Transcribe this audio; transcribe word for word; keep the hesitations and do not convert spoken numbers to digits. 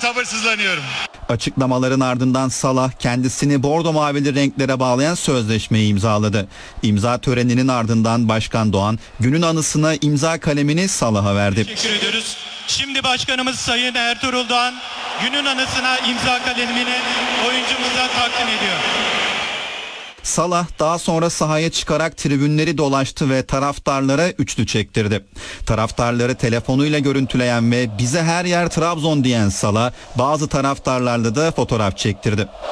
sabırsızlanıyorum. Açıklamaların ardından Salah kendisini bordo mavili renklere bağlayan sözleşmeyi imzaladı. İmza töreninin ardından Başkan Doğan günün anısına imza kalemini Salah'a verdi. Teşekkür ediyoruz. Şimdi Başkanımız Sayın Ertuğrul Doğan günün anısına imza kalemini oyuncumuza takdim ediyor. Salah daha sonra sahaya çıkarak tribünleri dolaştı ve taraftarlara üçlü çektirdi. Taraftarları telefonuyla görüntüleyen ve bize her yer Trabzon diyen Salah bazı taraftarlarla da fotoğraf çektirdi.